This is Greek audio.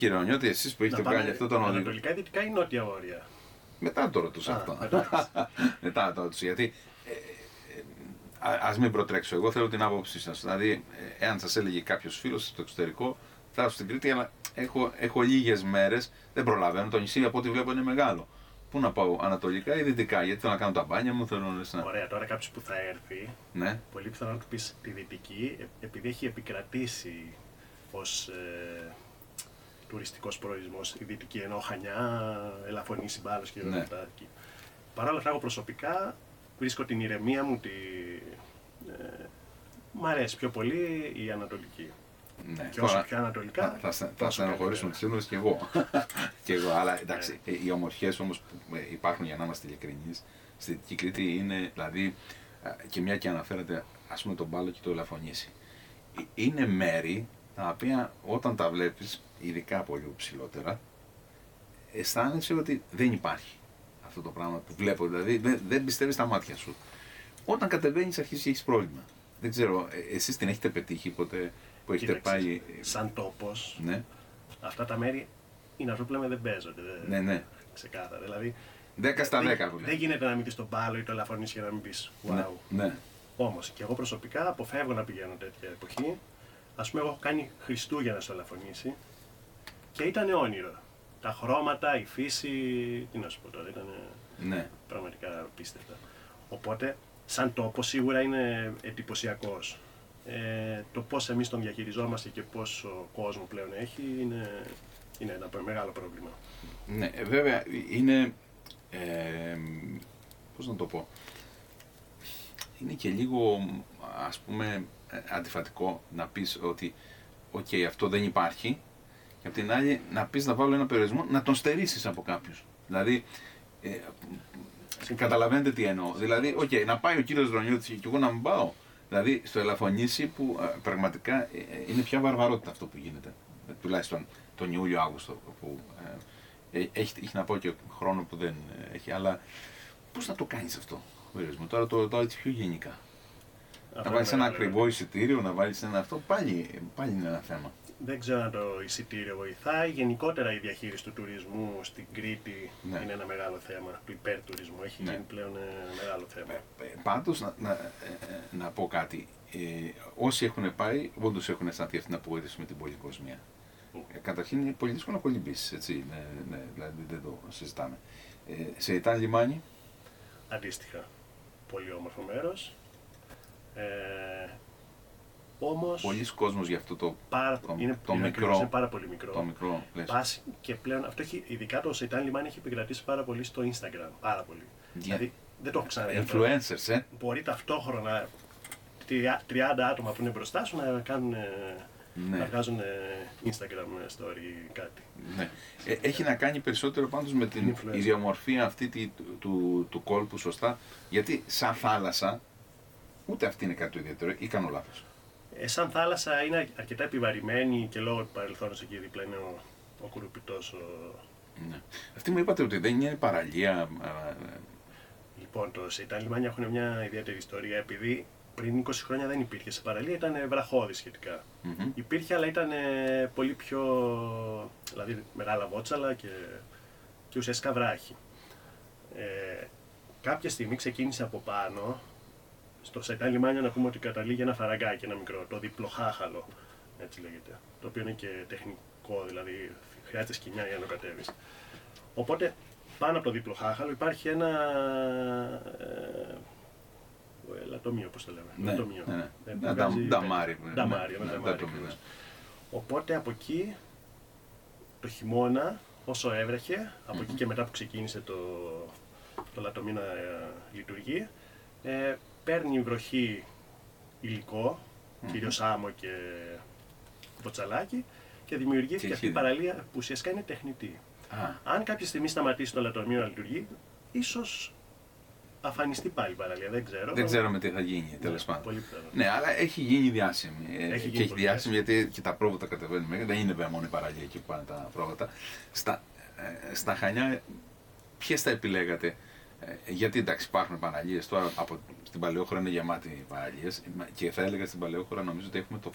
Κύριε Ονιώτη, εσείς που έχετε βγάλει αυτό τον οδηγό. Ανατολικά, δυτικά ή νότια όρια. Μετά το ρωτούσα αυτό. Μετά το ρωτούσα. Γιατί ας μην προτρέξω. Εγώ θέλω την άποψή σας. Δηλαδή, εάν σας έλεγε κάποιος φίλος στο εξωτερικό, θα έρθω στην Κρήτη, αλλά έχω λίγες μέρες, δεν προλαβαίνω. Το νησί από ό,τι βλέπω είναι μεγάλο. Πού να πάω, ανατολικά ή δυτικά, γιατί θέλω να κάνω τα μπάνια μου, θέλω να. Ωραία, τώρα κάποιος που θα έρθει, ναι. πολύ πιθανό να του πεις τη δυτική, επειδή έχει επικρατήσει ως τουριστικός προορισμός η δυτική, ενώ Χανιά, Ελαφωνήσι, Μπάλος και όλα αυτά. Παρ' όλα αυτά, εγώ προσωπικά βρίσκω την ηρεμία μου, μ' αρέσει πιο πολύ η ανατολική. Ναι, και όσο πιο ανατολικά. Θα στενοχωρήσουμε τους και εγώ. Και εγώ. Αλλά εντάξει, οι ομορφιές όμως που υπάρχουν, για να είμαστε ειλικρινείς, στη Δυτική Κρήτη είναι, δηλαδή, και μια και αναφέρατε, ας πούμε, τον Μπάλο και το Ελαφωνήσι. Είναι μέρη τα οποία όταν τα βλέπεις, ειδικά πολύ ψηλότερα, αισθάνεσαι ότι δεν υπάρχει αυτό το πράγμα που βλέπω. Δηλαδή, δεν πιστεύεις τα μάτια σου. Όταν κατεβαίνεις, αρχίζεις και έχεις πρόβλημα. Δεν ξέρω, εσείς την έχετε πετύχει ποτέ? Που έχετε πάει. Σαν τόπος, ναι. Αυτά τα μέρη είναι αυτό που λέμε δεν παίζονται. Ναι. Ξεκάθαρα. Δηλαδή, 10 στα 10 που δεν γίνεται να μην πεις τον Πάλο ή το Ελαφωνήσι για να μην πεις wow. Ναι. Όμως και εγώ προσωπικά αποφεύγω να πηγαίνω τέτοια εποχή. Ας πούμε, εγώ έχω κάνει Χριστούγεννα στο Ελαφωνήσι και ήταν όνειρο. Τα χρώματα, η φύση, τι να σου πω τώρα, ήταν πραγματικά απίστευτα. Οπότε, σαν τόπο σίγουρα είναι εντυπωσιακός. Το πώς εμείς τον διαχειριζόμαστε και πόσο κόσμο πλέον έχει είναι ένα μεγάλο πρόβλημα. Ναι, βέβαια είναι, πώς να το πω, είναι και λίγο, ας πούμε, αντιφατικό να πεις ότι ok, αυτό δεν υπάρχει, και απ' την άλλη να πεις να βάλω ένα περιορισμό, να τον στερήσεις από κάποιους. Δηλαδή, καταλαβαίνετε τι εννοώ. Δηλαδή, ok, να πάει ο κύριος Δρονιώτης και εγώ να μην πάω. Δηλαδή στο Ελαφωνήσι που πραγματικά είναι πια βαρβαρότητα αυτό που γίνεται. Τουλάχιστον τον Ιούλιο-Αύγουστο που έχει να πω και χρόνο που δεν έχει. Αλλά πώς να το κάνεις αυτό, τώρα το ρωτάω έτσι πιο γενικά. Να βάλεις ένα ακριβό εισιτήριο, να βάλεις ένα αυτό, πάλι είναι ένα θέμα. Δεν ξέρω αν το εισιτήριο βοηθάει. Γενικότερα η διαχείριση του τουρισμού στην Κρήτη είναι ένα μεγάλο θέμα. Του υπερτουρισμού έχει γίνει πλέον ένα μεγάλο θέμα. Πάντως να πω κάτι. Όσοι έχουν πάει, όντως έχουν αισθανθεί αυτή την απογοήτευση με την πολυκοσμία. Καταρχήν είναι πολύ δύσκολο να κολυμπήσεις, έτσι. Δηλαδή δεν το συζητάμε. Σεϊτάν λιμάνι. Αντίστοιχα. Πολύ όμορφο μέρος. Όμως, πολλοί κόσμος για αυτό το μικρό. Είναι πάρα πολύ μικρό. Το μικρό πας και πλέον αυτό έχει, ειδικά το Σεϊτάν λιμάνι έχει επικρατήσει πάρα πολύ στο Instagram. Πάρα πολύ. Δηλαδή δεν το έχω ξαναδεί. Influencers, Μπορεί ταυτόχρονα 30 άτομα που είναι μπροστά σου να κάνουν. Να βγάζουν Instagram story κάτι. Ναι. Έχει να κάνει περισσότερο πάντως με την ιδιομορφία αυτή του κόλπου, σωστά. Γιατί σαν θάλασσα, ούτε αυτή είναι κάτι το ιδιαίτερο, ή κάνω λάθος? Σαν θάλασσα είναι αρκετά επιβαρημένη και λόγω του παρελθόντος εκεί δίπλα είναι ο Κουρουπιτός. Ναι. Αυτή μου είπατε ότι δεν είναι παραλία. Λοιπόν, το Σεϊτάν λιμάνια έχουν μια ιδιαίτερη ιστορία επειδή πριν 20 χρόνια δεν υπήρχε σε παραλία, ήταν βραχώδη σχετικά. Υπήρχε, αλλά ήταν πολύ πιο. Δηλαδή μεγάλα βότσαλα και ουσιαστικά βράχη. Κάποια στιγμή ξεκίνησε από πάνω. Στο Σεϊτάν λιμάνια να πούμε ότι καταλήγει ένα φαραγκάκι, ένα μικρό, το διπλοχάχαλο, έτσι λέγεται. Το οποίο είναι και τεχνικό, δηλαδή χρειάζεται σκοινιά για να το κατέβεις. Οπότε πάνω από το διπλοχάχαλο υπάρχει ένα. Λατομείο, όπως το λέμε. Νταμάρι. Οπότε από εκεί το χειμώνα, όσο έβρεχε, από εκεί και μετά που ξεκίνησε το λατομείο να λειτουργεί, παίρνει βροχή υλικό, κυρίως άμμο και μποτσαλάκι, και δημιουργήθηκε αυτή η παραλία που ουσιαστικά είναι τεχνητή. Αν κάποια στιγμή σταματήσει το λατομείο να λειτουργεί, ίσως αφανιστεί πάλι η παραλία, δεν ξέρω. Δεν ξέρουμε τι θα γίνει, τέλος πάντων. Ναι, αλλά έχει γίνει διάσημη. Έχει διάσημη γιατί και τα πρόβατα κατεβαίνουν μέχρι. Δεν είναι βέβαια μόνο η παραλία εκεί που πάνε τα πρόβατα. Στα Χανιά, ποιες θα επιλέγατε? Γιατί εντάξει, υπάρχουν παραλίες τώρα, στην Παλαιόχώρα είναι γεμάτη παραλίες, και θα έλεγα στην Παλαιόχώρα νομίζω ότι έχουμε το